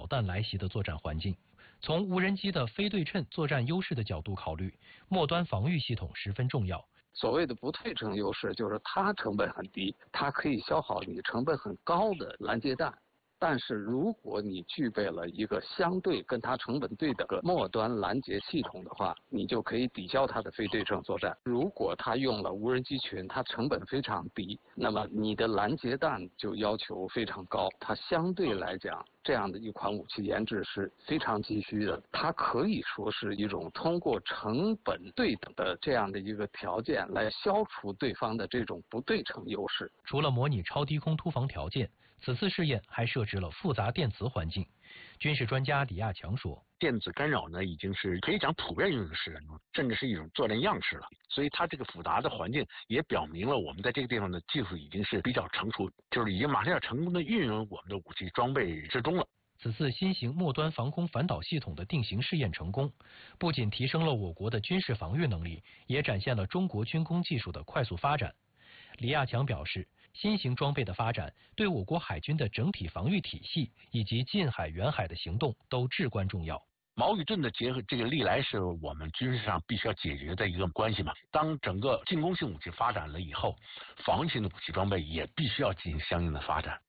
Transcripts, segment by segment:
弹来袭的作战环境。从无人机的非对称作战优势的角度考虑，末端防御系统十分重要。 所谓的不对称优势，就是它成本很低，它可以消耗你成本很高的拦截弹。但是如果你具备了一个相对跟它成本对等的末端拦截系统的话，你就可以抵消它的非对称作战。如果它用了无人机群，它成本非常低，那么你的拦截弹就要求非常高。它相对来讲，这样的一款武器研制是非常急需的。它可以说是一种通过成本对等的这样的一个条件来消除对方的这种不对称优势。 除了模拟超低空突防条件，此次试验还设置了复杂电磁环境。军事专家李亚强说， 电子干扰呢，已经是可以讲普遍应用式了，甚至是一种作战样式了。所以它这个复杂的环境也表明了我们在这个地方的技术已经是比较成熟，就是已经马上要成功的运用我们的武器装备之中了。 此次新型末端防空反导系统的定型试验成功，不仅提升了我国的军事防御能力，也展现了中国军工技术的快速发展。李亚强表示，新型装备的发展对我国海军的整体防御体系以及近海、远海的行动都至关重要。 矛与盾的结合，这个历来是我们军事上必须要解决的一个关系嘛。当整个进攻性武器发展了以后，防御性的武器装备也必须要进行相应的发展。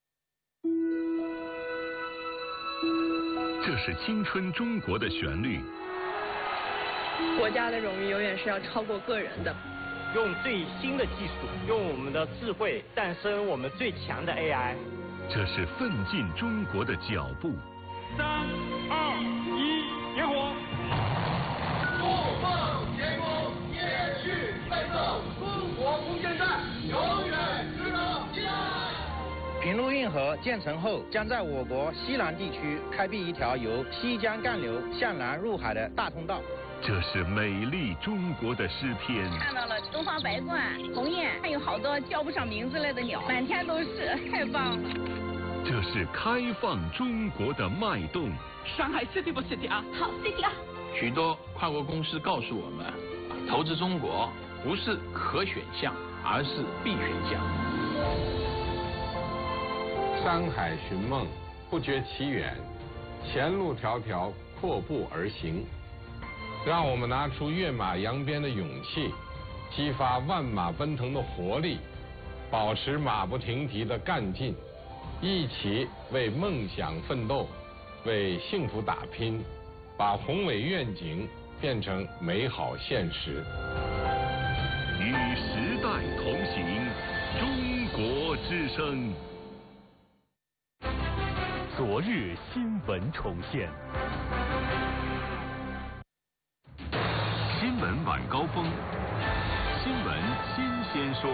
这是青春中国的旋律。 国家的荣誉永远是要超过个人的。 用最新的技术，用我们的智慧诞生我们最强的 AI。 这是奋进中国的脚步。 3、2、1，点火！ 不放前锋，也去奋斗，中国空间站永远值得期待。 平陆运河建成后，将在我国西南地区开辟一条由西江干流向南入海的大通道。 这是美丽中国的诗篇。 看到了东方白鹳、鸿雁，还有好多叫不上名字来的鸟，满天都是，太棒了。 这是开放中国的脉动。 上海 City 不 City 啊？ 好 City 啊！ 许多跨国公司告诉我们，投资中国不是可选项，而是必选项。 山海寻梦，不觉其远，前路迢迢，阔步而行。让我们拿出跃马扬鞭的勇气，激发万马奔腾的活力，保持马不停蹄的干劲，一起为梦想奋斗，为幸福打拼，把宏伟愿景变成美好现实。 与时代同行，中国之声。 昨日新闻重现。 新闻晚高峰，新闻新鲜说。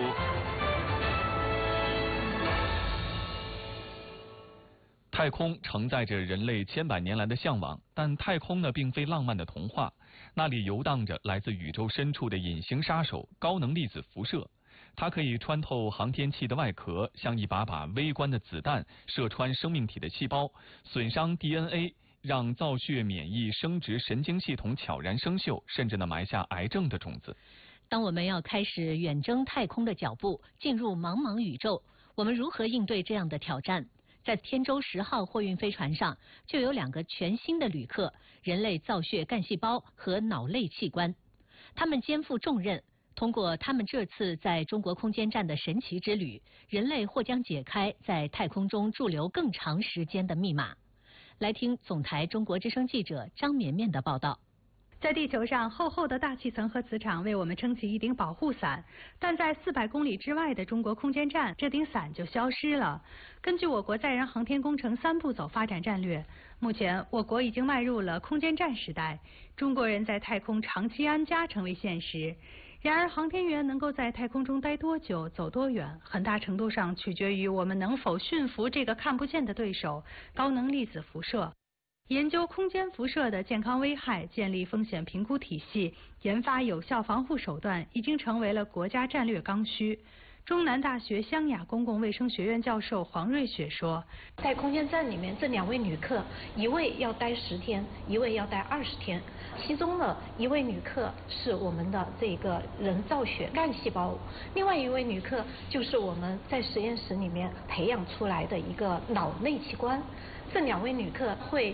太空承载着人类千百年来的向往，但太空呢并非浪漫的童话，那里游荡着来自宇宙深处的隐形杀手——高能粒子辐射。它可以穿透航天器的外壳，像一把把微观的子弹，射穿生命体的细胞，损伤 DNA。让造血、免疫、生殖、神经系统悄然生锈，甚至呢埋下癌症的种子。 当我们要开始远征太空的脚步，进入茫茫宇宙，我们如何应对这样的挑战？在天舟10号货运飞船上，就有2个全新的旅客：人类造血干细胞和脑类器官。他们肩负重任，通过他们这次在中国空间站的神奇之旅，人类或将解开在太空中驻留更长时间的密码。来听总台中国之声记者张绵绵的报道。 在地球上，厚厚的大气层和磁场为我们撑起一顶保护伞，但在400公里之外的中国空间站，这顶伞就消失了。根据我国载人航天工程3步走发展战略，目前我国已经迈入了空间站时代，中国人在太空长期安家成为现实。然而，航天员能够在太空中待多久、走多远，很大程度上取决于我们能否驯服这个看不见的对手——高能粒子辐射。研究空间辐射的健康危害，建立风险评估体系，研发有效防护手段，已经成为了国家战略刚需。中南大学湘雅公共卫生学院教授黄瑞雪说， 在空间站里面，这2位女客，一位要待10天，一位要待20天。其中呢，一位女客是我们的这个人造血干细胞，另外一位女客就是我们在实验室里面培养出来的一个脑内器官。这2位女客会